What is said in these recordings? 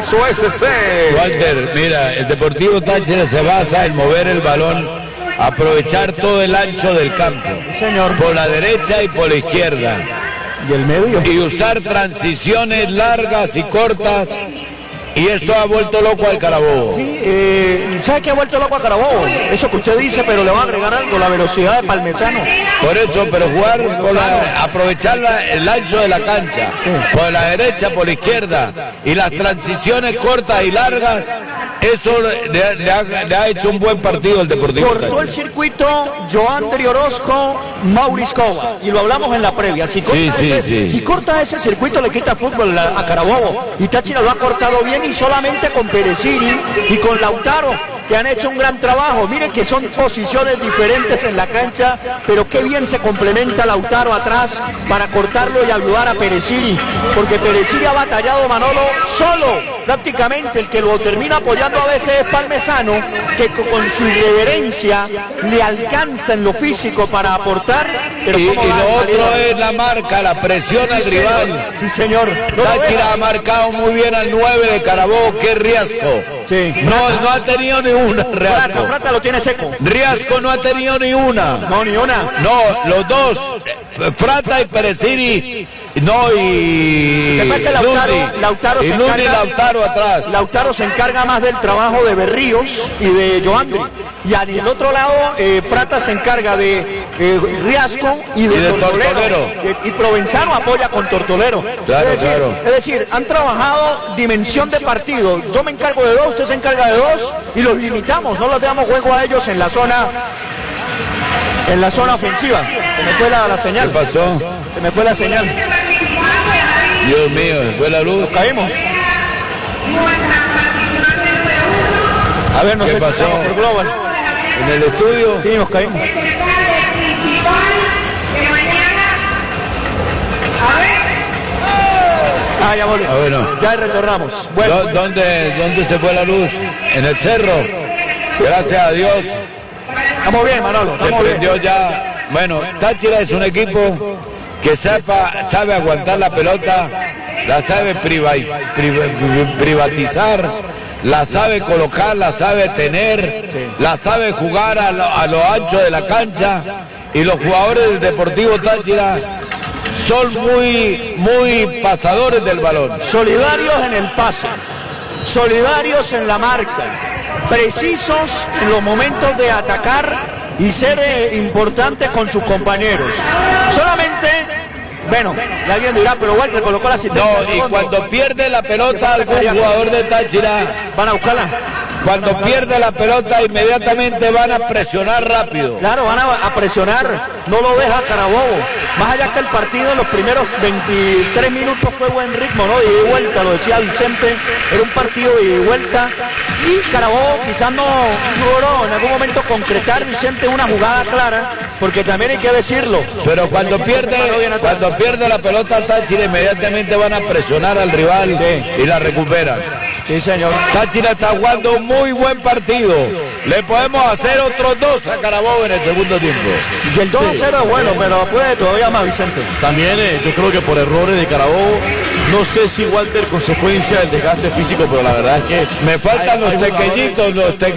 Alonso SC. Walter, mira, el Deportivo Táchira se basa en mover el balón, aprovechar todo el ancho del campo, señor, por la derecha y por la izquierda, y el medio, y usar transiciones largas y cortas. Y esto ha vuelto loco al Carabobo. Sí, ¿sabe qué ha vuelto loco al Carabobo? Eso que usted dice, pero le va a agregar algo, la velocidad de Palmesano. Por eso, pero jugar, aprovechar el ancho de la cancha, por la derecha, por la izquierda, y las transiciones cortas y largas, eso le ha hecho un buen partido el Deportivo. Cortó el circuito Joandri Orozco, Maurice Cova, y lo hablamos en la previa. Si corta ese circuito, le quita fútbol a Carabobo, y Táchira lo ha cortado bien, y solamente con Pereciri y con Lautaro, que han hecho un gran trabajo. Miren que son posiciones diferentes en la cancha, pero qué bien se complementa Lautaro atrás para cortarlo y ayudar a Pereciri, porque Pereciri ha batallado, Manolo, solo. Prácticamente el que lo termina apoyando a veces es Palmesano, que con su irreverencia le alcanza en lo físico para aportar. Pero y lo otro es la marca, la presión al rival. Sí, señor. Táchira ha marcado muy bien al 9 de Carabobo, que es Riasco. Sí. No ha tenido ni una, Riasco. Frata lo tiene seco. Riasco no ha tenido ni una. No, ni una. No, los dos, Frata y Pereciri, no, y Lautaro se encarga, y Lautaro atrás. Lautaro se encarga más del trabajo de Berríos y de Joandri. Y al otro lado, Frata se encarga de Riasco y de Tortolero. Y Provenzano apoya con Tortolero. Claro, es decir, han trabajado dimensión de partido. Yo me encargo de dos, usted se encarga de dos, y los limitamos, no los damos juego a ellos en la zona ofensiva. Se me fue la señal. ¿Qué pasó? Se me fue la señal. Dios mío, ¿se fue la luz? Nos caímos. A ver, no sé pasó? si estamos por Global. ¿En el estudio? Sí, nos caímos. Ah, ya volvió. Bueno. Ya retornamos. Bueno. ¿Dónde se fue la luz? ¿En el cerro? Gracias a Dios. Estamos bien, Manolo. Se prendió ya. Bueno, Táchira es un equipo que sabe aguantar la pelota, la sabe privatizar, la sabe colocar, la sabe tener, la sabe jugar a lo ancho de la cancha, y los jugadores del Deportivo Táchira son muy pasadores del balón. Solidarios en el pase, solidarios en la marca, precisos en los momentos de atacar y ser importantes con sus compañeros. Solamente, bueno, alguien dirá, pero Walter colocó la asistencia. No, y cuando pierde la pelota algún jugador de Táchira, van a buscarla. Cuando pierde la pelota, inmediatamente van a presionar rápido. Claro, van a presionar, no lo deja Carabobo. Más allá que el partido en los primeros 23 minutos fue buen ritmo, ¿no? Y de vuelta, lo decía Vicente, era un partido de vuelta. Y Carabobo quizás no logró en algún momento concretar, Vicente, una jugada clara, porque también hay que decirlo. Pero cuando pierde la pelota Táchira, inmediatamente van a presionar al rival y la recuperan. Sí, señor. Táchira está jugando un muy buen partido. Le podemos hacer otros dos a Carabobo en el segundo tiempo. Y el 2-0 es bueno, pero puede todavía más, Vicente. También yo creo que por errores de Carabobo, no sé si Walter consecuencia del desgaste físico, pero la verdad es que me faltan los pequeños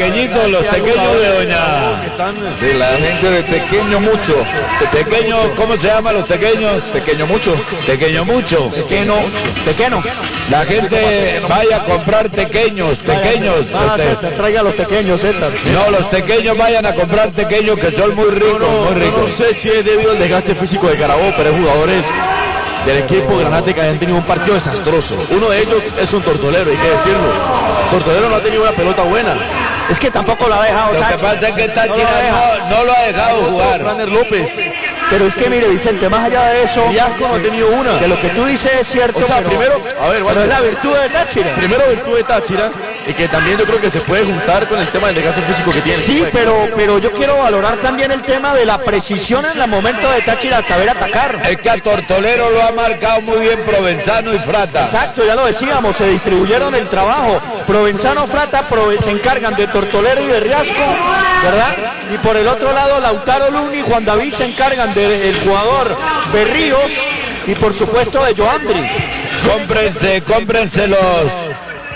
de Doña. De la gente de Tequeño Mucho. Tequeño, ¿cómo se llaman los tequeños? Tequeño Mucho. Tequeño Mucho. Tequeno. La gente vaya a comprar tequeños. Traiga los tequeños, César. No, los tequeños vayan a comprar tequeños, que son muy ricos, muy ricos. No sé si es debido al desgaste físico de Carabobo, pero es jugadores del equipo Granate que han tenido un partido desastroso. Uno de ellos es un Tortolero, hay que decirlo. Tortolero no ha tenido una pelota buena. Es que tampoco lo ha dejado. Lo que pasa es que Táchira no lo ha dejado jugar. Rainer López. Pero es que mire, Vicente, más allá de eso, Riasco no ha tenido una. De lo que tú dices es cierto. O sea, primero, a ver, pero es la virtud de Táchira. Primero virtud de Táchira, y que también yo creo que se puede juntar con el tema del desgaste físico que tiene. Sí, pero yo quiero valorar también el tema de la precisión en el momento de Táchira, saber atacar. Es que a Tortolero lo ha marcado muy bien Provenzano y Frata. Exacto, ya lo decíamos, se distribuyeron el trabajo. Provenzano, Frata se encargan de Tortolero y de Riasco, ¿verdad? Y por el otro lado, Lautaro Luni y Juan David se encargan del jugador Berríos y por supuesto de Joandri. Cómprense